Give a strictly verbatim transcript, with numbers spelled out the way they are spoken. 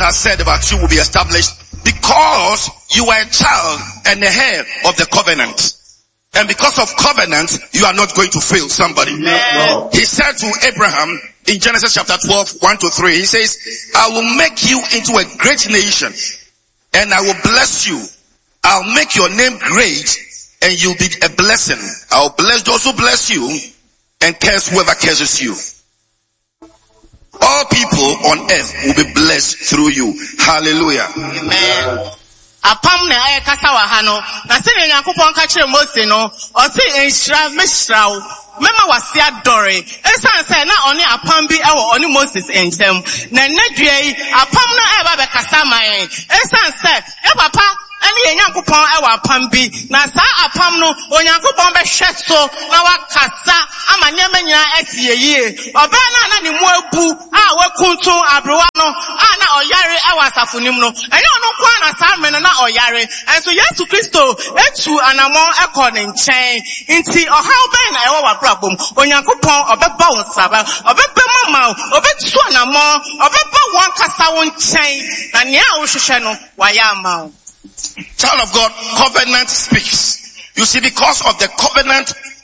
has said about you will be established because you are a child and the head of the covenant. And because of covenant, you are not going to fail somebody. No. He said to Abraham in Genesis chapter twelve, one to three, he says, I will make you into a great nation and I will bless you. I'll make your name great and you'll be a blessing. I'll bless those who bless you and curse whoever curses you. All people on earth will be blessed through you. Hallelujah. Amen. Apam na ay kasawa hano na se Nyankopon ka kire Mose no o se enhira mehirawo mema wase adore esan se na oni apam bi ewo oni Moses entem na nadua yi apam na ay ba be kasa man esan se e papa ani Nyankopon ewo apam bi na sa apam no Onyankopon be hwe so na wakasa ama nyema nyina asieye oba na na ni mu abu a wakuntu abrewa no a na oyare ewo asafonim no enye ono kwa na sa men na oyare enso Yesu Kristo etu anamon ekọ ne nchen nti ohaw ben na ewo wabrabom Onyankopon obeba won saba obeba mama obetu anamon obeba won kasa won nchen na ne a wo hwehwe no waya ama. Child of God, covenant speaks. You see, because of the covenant,